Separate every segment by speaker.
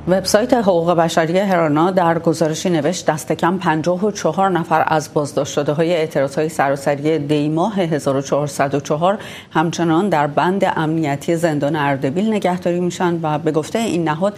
Speaker 1: وبسایت حقوق بشری هرانا در گزارشی نوشت دست کم 54 نفر از بازداشت شده‌های اعتراض‌های سراسری دی‌ماه 1404 همچنان در بند امنیتی زندان اردبیل نگهداری میشن و به گفته این نهاد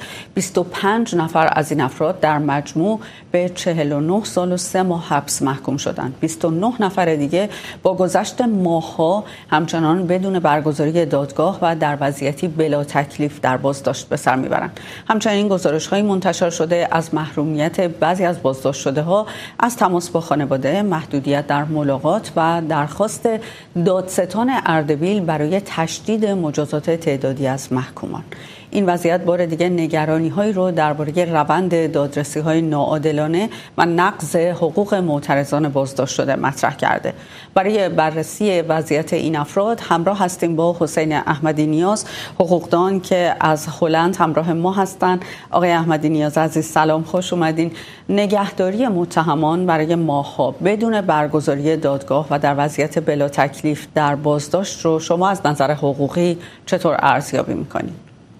Speaker 1: 25 نفر از این افراد در مجموع به 49 سال و 3 ماه حبس محکوم شدند. 29 نفر دیگه با گذشت ماه‌ها همچنان بدون برگزاری دادگاه و در وضعیتی بلا تکلیف در بازداشت به سر میبرند. همچنین گزارش‌های منتشر شده از محرومیت بعضی از بازداشت شده‌ها از تماس با خانواده، محدودیت در ملاقات و درخواست دادستان اردبیل برای تشدید مجازات تعدادی از محکومان. این وضعیت بار دیگه نگرانی‌هایی رو درباره روند دادرسی‌های ناعادلانه و نقض حقوق معترضان بازداشت شده مطرح کرده. برای بررسی وضعیت این افراد همراه هستیم با حسین احمدی نیاز، حقوقدان که از هلند همراه ما هستند. آقای احمدی نیاز عزیز سلام، خوش اومدین. نگهداری متهمان برای ماه‌ها بدون برگزاری دادگاه و در وضعیت بلا تکلیف در بازداشت رو شما از نظر حقوقی چطور ارزیابی می‌کنید؟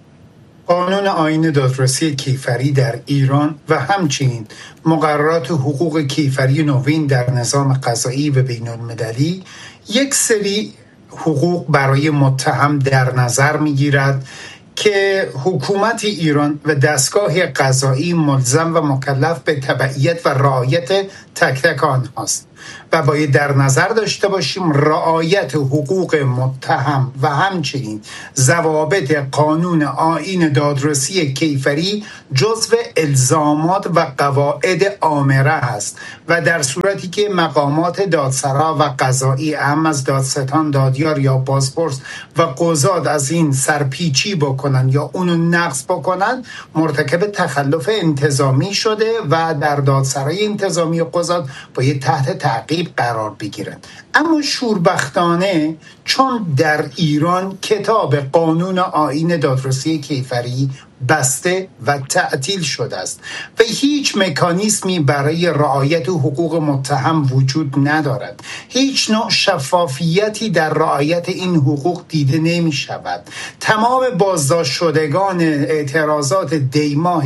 Speaker 2: قانون آیین دادرسی کیفری در ایران و همچنین مقررات حقوق کیفری نوین در نظام قضایی و بین المللی یک سری حقوق برای متهم در نظر میگیرد که حکومت ایران و دستگاه قضایی ملزم و مکلف به تبعیت و رعایت تک تک آنهاست و باید در نظر داشته باشیم رعایت حقوق متهم و همچنین ضوابط قانون آیین دادرسی کیفری جزو الزامات و قواعد آمره است و در صورتی که مقامات دادسرا و قضایی اهم از دادستان، دادیار یا بازپرس و قضات از این سرپیچی بکنن یا اونو نقض بکنن مرتکب تخلف انتظامی شده و در دادسرای انتظامی و قضات باید تحت تعقیب قرار بگیرند. اما شوربختانه چون در ایران کتاب قانون آیین دادرسی کیفری بسته و تعطیل شده است و هیچ مکانیزمی برای رعایت حقوق متهم وجود ندارد، هیچ نوع شفافیتی در رعایت این حقوق دیده نمی شود. تمام بازداشت شدگان اعتراضات دی‌ماه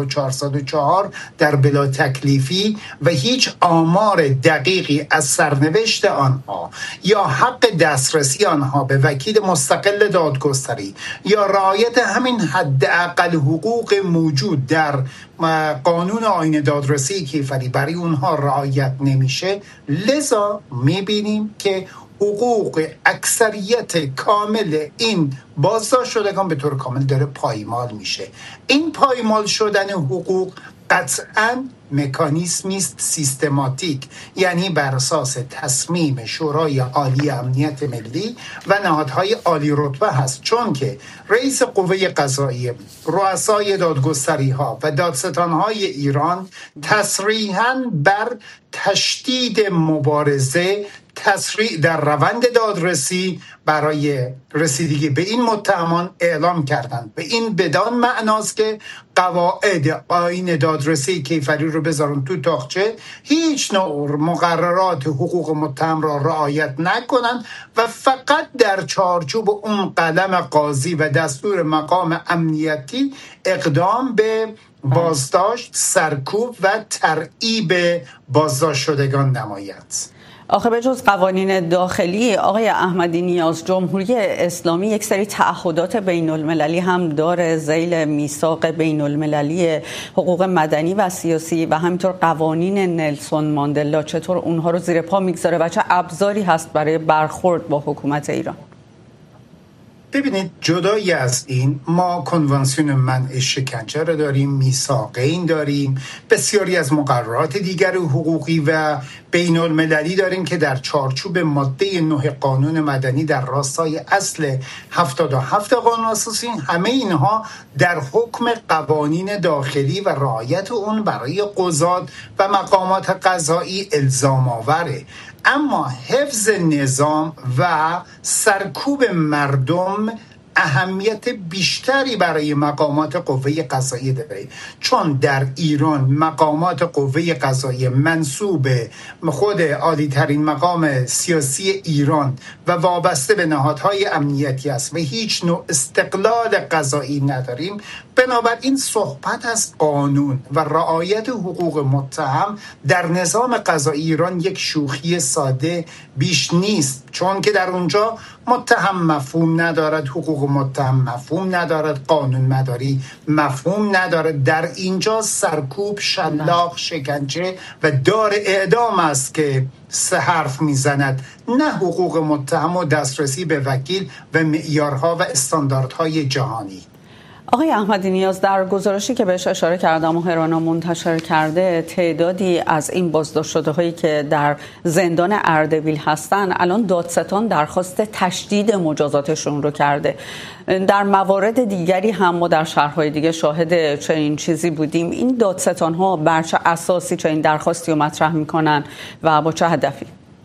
Speaker 2: 1404 در بلا تکلیفی و هیچ آمار دقیقی از سرنوشت آنها یا حق دسترسی آنها به وکیل مستقل دادگستری یا رعایت همین حداقل حقوق موجود در قانون آیین دادرسی کیفری برای اونها رعایت نمیشه. لذا میبینیم که حقوق اکثریت کامل این بازداشت شدگان به طور کامل داره پایمال میشه. این پایمال شدن حقوق قطعاً مکانیزمی است سیستماتیک، یعنی بر اساس تصمیم شورای عالی امنیت ملی و نهادهای عالی رتبه هست، چون که رئیس قوه قضاییه، رؤسای دادگستری ها و دادستان های ایران تصریحاً بر تشدید مبارزه تسریع در روند دادرسی برای رسیدگی به این متهمان اعلام کردند. به این بدان معناست که قواعد آیین دادرسی کیفری رو بذارن تو تاقچه، هیچ نوع مقررات حقوق متهم را رعایت نکنند و فقط در چارچوب اون قلم قاضی و دستور مقام امنیتی اقدام به بازداشت، سرکوب و ترعیب بازداشت شدگان نماید.
Speaker 1: آخه به جز قوانین داخلی آقای احمدی نیاز، جمهوری اسلامی یک سری تعهدات بین المللی هم داره، ذیل میثاق بین المللی حقوق مدنی و سیاسی و همینطور قوانین نلسون ماندلا. چطور اونها رو زیر پا میگذاره و چه ابزاری هست برای برخورد با حکومت ایران؟
Speaker 2: ببینید، جدای از این ما کنوانسیون منع شکنجه رو داریم، میثاقین داریم، بسیاری از مقررات دیگر حقوقی و بین المللی داریم که در چارچوب ماده 9 قانون مدنی در راستای اصل 77 قانون اساسی، همه اینها در حکم قوانین داخلی و رعایت اون برای قضات و مقامات قضایی الزام آوره. اما حفظ نظام و سرکوب مردم اهمیت بیشتری برای مقامات قوه قضاییه داره، چون در ایران مقامات قوه قضاییه منسوب به خود عالی ترین مقام سیاسی ایران و وابسته به نهادهای امنیتی است و هیچ نوع استقلال قضایی نداریم. بنابراین صحبت از قانون و رعایت حقوق متهم در نظام قضایی ایران یک شوخی ساده بیش نیست، چون که در اونجا متهم مفهوم ندارد، حقوق متهم مفهوم ندارد، قانون مداری مفهوم ندارد. در اینجا سرکوب، شلاق، شکنجه و دار اعدام است که سه حرف میزند، نه حقوق متهم و دسترسی به وکیل و معیارها و استانداردهای جهانی.
Speaker 1: آقای احمدی نیاز، در گزارشی که بهش اشاره کردم و هرانا منتشر کرده، تعدادی از این بازداشت شده هایی که در زندان اردبیل هستن الان دادستان درخواست تشدید مجازاتشون رو کرده. در موارد دیگری هم ما در شهرهای دیگه شاهد چنین چیزی بودیم. این دادستان ها بر چه اساسی چنین درخواستی رو مطرح میکنن و با چه هدفی؟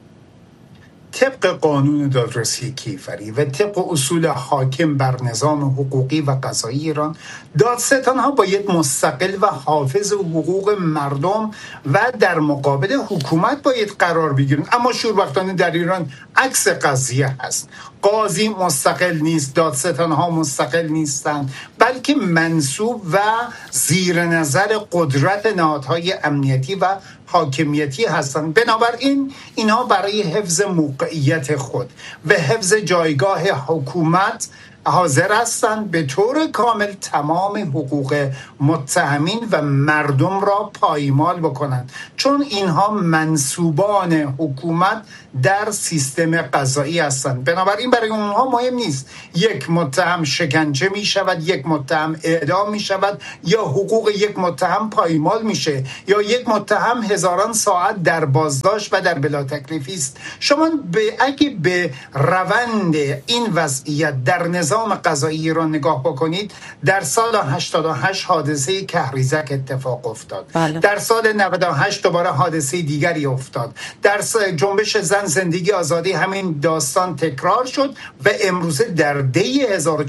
Speaker 2: طبق قانون دادرسی کیفری و طبق اصول حاکم بر نظام حقوقی و قضایی ایران، دادستان‌ها باید مستقل و حافظ حقوق مردم و در مقابل حکومت باید قرار بگیرن. اما شوربختانه در ایران عکس قضیه هست. قاضی مستقل نیست، دادستان‌ها مستقل نیستند، بلکه منسوب و زیر نظر قدرت نهادهای امنیتی و حاکمیتی هستند. بنابراین اینها برای حفظ موقعیت خود و حفظ جایگاه حکومت حاضر هستند به طور کامل تمام حقوق متهمین و مردم را پایمال بکنند، چون اینها منسوبان حکومت در سیستم قضایی هستند. بنابراین برای اونها مهم نیست یک متهم شکنجه می شود، یک متهم اعدام می شود، یا حقوق یک متهم پایمال میشه، یا یک متهم هزاران ساعت در بازداشت و در بلا تکلیفی است. شما اگه به روند این وضعیت در نظام قضایی را نگاه بکنید، در سال 88 حادثه کهریزک اتفاق افتاد.
Speaker 1: بله.
Speaker 2: در سال 98 دوباره حادثه دیگری افتاد. در جنبش زن زندگی آزادی همین داستان تکرار شد و امروزه در دی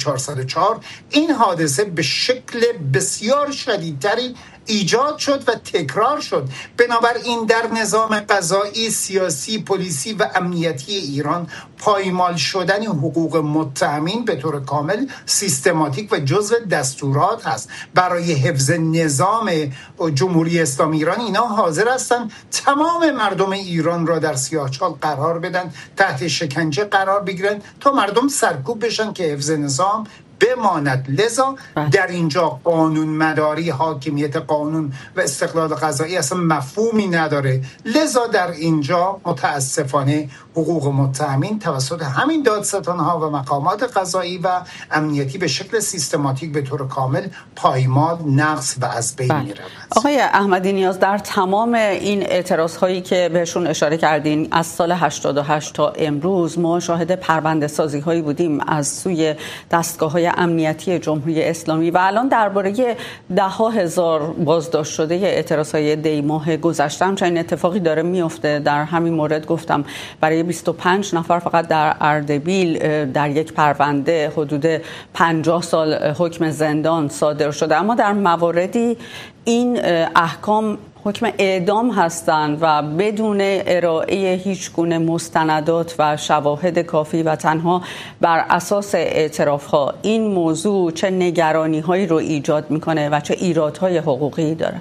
Speaker 2: 1404 این حادثه به شکل بسیار شدیدتری ایجاد شد و تکرار شد. بنابراین در نظام قضایی، سیاسی، پلیسی و امنیتی ایران پایمال شدن حقوق متهمین به طور کامل سیستماتیک و جزو دستورات هست. برای حفظ نظام جمهوری اسلامی ایران اینا حاضر هستن تمام مردم ایران را در سیاهچال قرار بدن، تحت شکنجه قرار بگیرن تا مردم سرکوب بشن که حفظ نظام بماند. لذا در اینجا قانون مداری، حاکمیت قانون و استقلال قضایی اصلا مفهومی نداره. لذا در اینجا متاسفانه حقوق متهمین توسط همین دادستان‌ها و مقامات قضایی و امنیتی به شکل سیستماتیک به طور کامل پایمال، نقض و از بین می‌رود.
Speaker 1: آقای احمدی نیاز، در تمام این اعتراض‌هایی که بهشون اشاره کردین از سال 88 تا امروز ما شاهد پرونده‌سازی‌هایی بودیم از سوی دستگاه‌های امنیتی جمهوری اسلامی و الان درباره ده‌ها هزار بازداشت شده اعتراض‌های دی ماه گذشته هم چنین اتفاقی داره میفته. در همین مورد گفتم برای 25 نفر فقط در اردبیل در یک پرونده حدود 50 سال حکم زندان صادر شده، اما در مواردی این احکام حکم اعدام هستند و بدون ارائه هیچ گونه مستندات و شواهد کافی و تنها بر اساس اعتراف‌ها. این موضوع چه نگرانی‌هایی رو ایجاد می‌کنه و چه ایرادهای حقوقی داره؟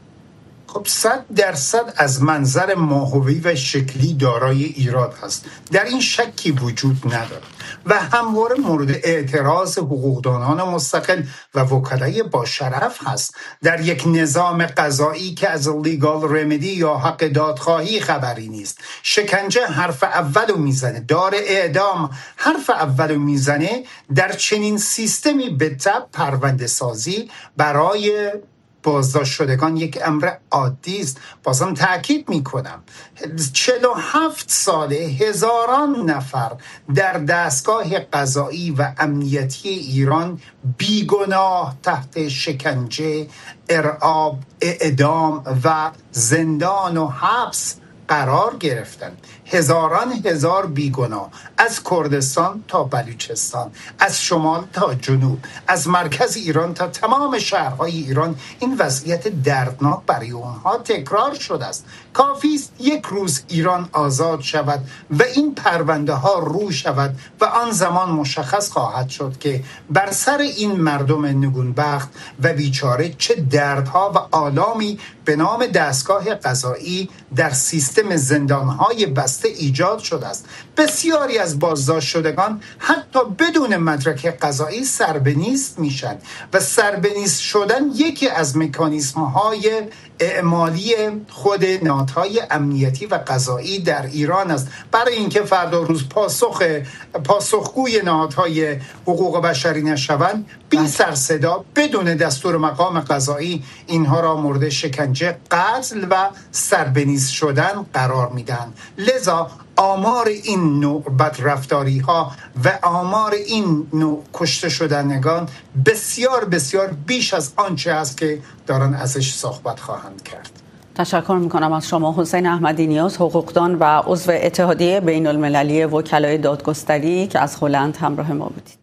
Speaker 2: خب 100% از منظر ماهوی و شکلی دارای ایراد هست، در این شکی وجود ندارد و همواره مورد اعتراض حقوقدانان مستقل و وکلای با شرف هست. در یک نظام قضایی که از لیگال رمدی یا حق دادخواهی خبری نیست، شکنجه حرف اولو میزنه، دار اعدام حرف اولو میزنه، در چنین سیستمی به تبع پرونده سازی برای بازداشت شدگان یک امر عادی است. بازم تأکید میکنم 47 ساله هزاران نفر در دستگاه قضایی و امنیتی ایران بیگناه تحت شکنجه، ارعاب، اعدام و زندان و حبس قرار گرفتن. هزاران هزار بیگناه از کردستان تا بلوچستان، از شمال تا جنوب، از مرکز ایران تا تمام شهرهای ایران، این وضعیت دردناک برای اونها تکرار شده است. کافی است یک روز ایران آزاد شود و این پرونده ها رو شود و آن زمان مشخص خواهد شد که بر سر این مردم نگونبخت و بیچاره چه دردها و آلامی به نام دستگاه قضایی در سیستم زندانهای بسته ایجاد شده است. بسیاری از بازداشت شدگان حتی بدون مدرک قضایی سربنیست میشن و سربنیست شدن یکی از مکانیزم‌های اعمالی خود نهادهای امنیتی و قضایی در ایران است، برای اینکه فردا روز پاسخگوی نهادهای حقوق بشری نشوند، بی سر صدا بدون دستور مقام قضایی اینها را مورد شکنجه، قتل و سربنیست شدن قرار میدن. لذا آمار این نوع بدرفتاری ها و آمار این نوع کشته شدنگان بسیار بسیار بیش از آنچه است که دارن ازش صحبت خواهند کرد.
Speaker 1: تشکر میکنم از شما حسین احمدی نیاز، حقوقدان و عضو اتحادیه بین المللی وکلای دادگستری که از هلند همراه ما بودید.